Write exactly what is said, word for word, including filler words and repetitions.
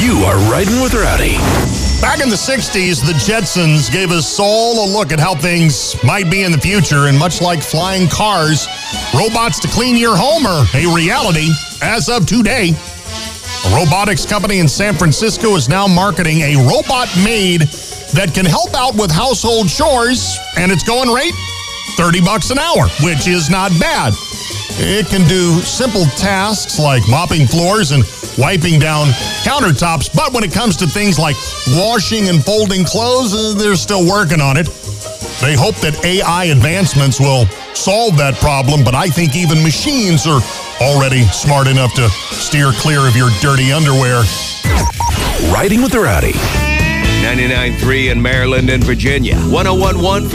You are riding with Rowdy. Back in the sixties, the Jetsons gave us all a look at how things might be in the future, and much like flying cars, robots to clean your home are a reality as of today. A robotics company in San Francisco is now marketing a robot maid that can help out with household chores, and its going rate, thirty bucks an hour, which is not bad. It can do simple tasks like mopping floors and wiping down countertops, but when it comes to things like washing and folding clothes, uh, they're still working on it. They hope that A I advancements will solve that problem, but I think even machines are already smart enough to steer clear of your dirty underwear. Riding with the Rowdy. ninety-nine point three in Maryland and Virginia. one oh one point one for